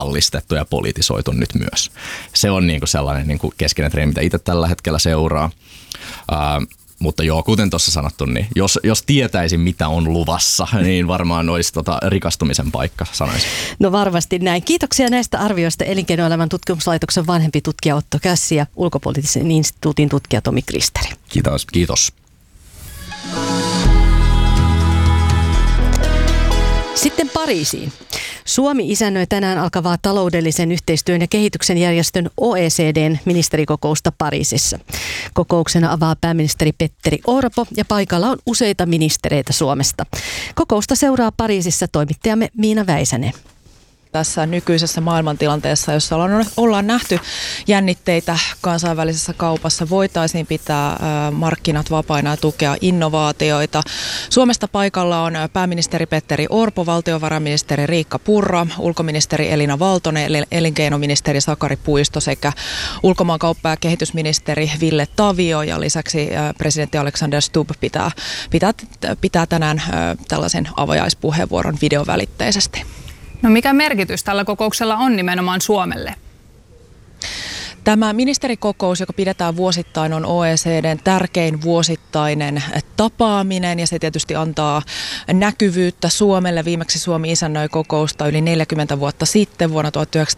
virallistettu ja politisoitu nyt myös. Se on niinku sellainen niinku keskeinen trendi, mitä itse tällä hetkellä seuraa. Mutta joo, kuten tuossa sanottu, niin jos tietäisin, mitä on luvassa, niin varmaan olisi rikastumisen paikka, sanoisin. No varmasti näin. Kiitoksia näistä arvioista Elinkeinoelämän tutkimuslaitoksen vanhempi tutkija Otto Kässi ja Ulkopoliittisen instituutin tutkija Tomi Kristeri. Kiitos. Sitten Pariisiin. Suomi isännöi tänään alkavaa taloudellisen yhteistyön ja kehityksen järjestön OECD:n ministerikokousta Pariisissa. Kokouksena avaa pääministeri Petteri Orpo ja paikalla on useita ministereitä Suomesta. Kokousta seuraa Pariisissa toimittajamme Miina Väisänen. Tässä nykyisessä maailmantilanteessa, jossa ollaan nähty jännitteitä kansainvälisessä kaupassa, voitaisiin pitää markkinat vapaina ja tukea innovaatioita. Suomesta paikalla on pääministeri Petteri Orpo, valtiovarainministeri Riikka Purra, ulkoministeri Elina Valtonen, elinkeinoministeri Sakari Puisto sekä ulkomaankauppa- ja kehitysministeri Ville Tavio. Ja lisäksi presidentti Alexander Stubb pitää tänään tällaisen avajaispuheenvuoron videovälitteisesti. No mikä merkitys tällä kokouksella on nimenomaan Suomelle? Tämä ministerikokous, joka pidetään vuosittain, on OECD:n tärkein vuosittainen tapaaminen ja se tietysti antaa näkyvyyttä Suomelle. Viimeksi Suomi isännöi kokousta yli 40 vuotta sitten vuonna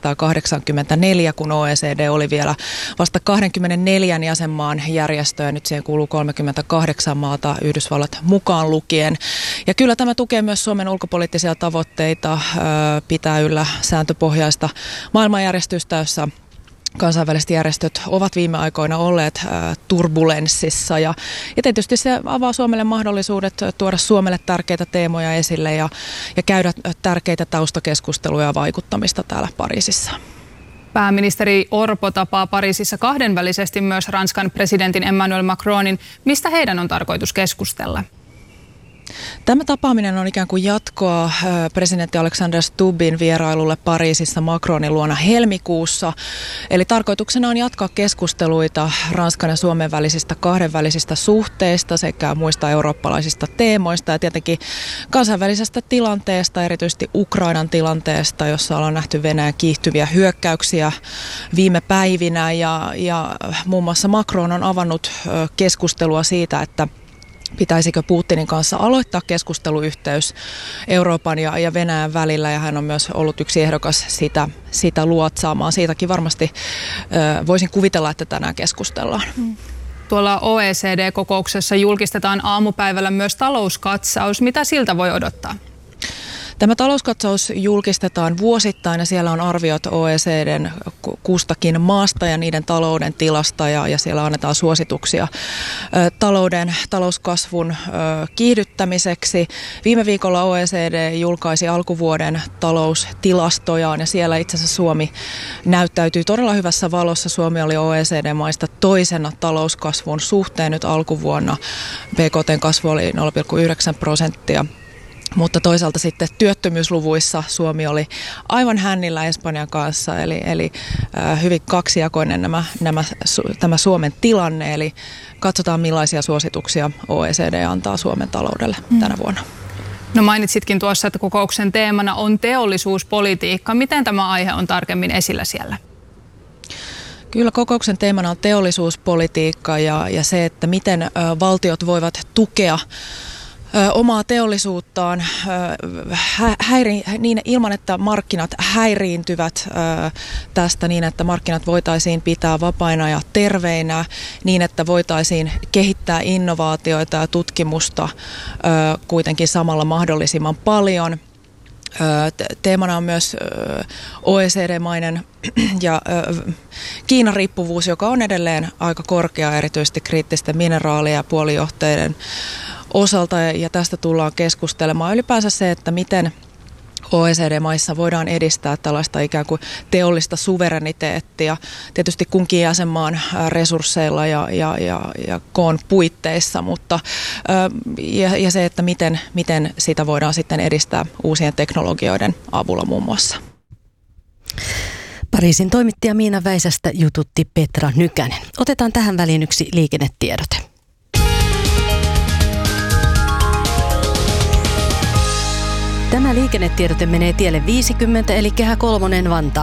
1984, kun OECD oli vielä vasta 24 jäsenmaan järjestö ja nyt siihen kuuluu 38 maata, Yhdysvallat mukaan lukien. Ja kyllä tämä tukee myös Suomen ulkopoliittisia tavoitteita, pitää yllä sääntöpohjaista maailmanjärjestystä, jossa kansainväliset järjestöt ovat viime aikoina olleet turbulenssissa ja tietysti se avaa Suomelle mahdollisuudet tuoda Suomelle tärkeitä teemoja esille ja käydä tärkeitä taustakeskusteluja ja vaikuttamista täällä Pariisissa. Pääministeri Orpo tapaa Pariisissa kahdenvälisesti myös Ranskan presidentin Emmanuel Macronin. Mistä heidän on tarkoitus keskustella? Tämä tapaaminen on ikään kuin jatkoa presidentti Alexander Stubbin vierailulle Pariisissa Macronin luona helmikuussa. Eli tarkoituksena on jatkaa keskusteluita Ranskan ja Suomen välisistä kahdenvälisistä suhteista sekä muista eurooppalaisista teemoista ja tietenkin kansainvälisestä tilanteesta, erityisesti Ukrainan tilanteesta, jossa ollaan nähty Venäjän kiihtyviä hyökkäyksiä viime päivinä ja muun muassa Macron on avannut keskustelua siitä, että pitäisikö Putinin kanssa aloittaa keskusteluyhteys Euroopan ja Venäjän välillä ja hän on myös ollut yksi ehdokas sitä luotsaamaan. Siitäkin varmasti voisin kuvitella, että tänään keskustellaan. Tuolla OECD-kokouksessa julkistetaan aamupäivällä myös talouskatsaus. Mitä siltä voi odottaa? Tämä talouskatsaus julkistetaan vuosittain ja siellä on arviot OECD:n kustakin maasta ja niiden talouden tilasta ja siellä annetaan suosituksia talouskasvun kiihdyttämiseksi. Viime viikolla OECD julkaisi alkuvuoden taloustilastojaan ja siellä itse asiassa Suomi näyttäytyy todella hyvässä valossa. Suomi oli OECD-maista toisena talouskasvun suhteen nyt alkuvuonna. BKT:n kasvu oli 0,9%. Mutta toisaalta sitten työttömyysluvuissa Suomi oli aivan hännillä Espanjan kanssa, eli hyvin kaksijakoinen tämä Suomen tilanne. Eli katsotaan millaisia suosituksia OECD antaa Suomen taloudelle tänä vuonna. No mainitsitkin tuossa, että kokouksen teemana on teollisuuspolitiikka. Miten tämä aihe on tarkemmin esillä siellä? Kyllä kokouksen teemana on teollisuuspolitiikka ja se, että miten valtiot voivat tukea omaa teollisuuttaan niin ilman, että markkinat häiriintyvät tästä niin, että markkinat voitaisiin pitää vapaina ja terveinä, niin että voitaisiin kehittää innovaatioita ja tutkimusta kuitenkin samalla mahdollisimman paljon. Teemana on myös OECD-mainen ja Kiinan riippuvuus, joka on edelleen aika korkea, erityisesti kriittisten mineraalien ja puolijohteiden osalta ja tästä tullaan keskustelemaan. Ylipäänsä se, että miten OECD-maissa voidaan edistää tällaista ikään kuin teollista suvereniteettia, tietysti kunkin jäsenmaan resursseilla ja koon puitteissa, mutta ja se, että miten sitä voidaan sitten edistää uusien teknologioiden avulla muun muassa. Pariisin toimittaja Miina Väisästä jututti Petra Nykänen. Otetaan tähän väliin yksi liikennetiedote. Tämä liikennetiedote menee tielle 50 eli Kehä 3 Vantaa.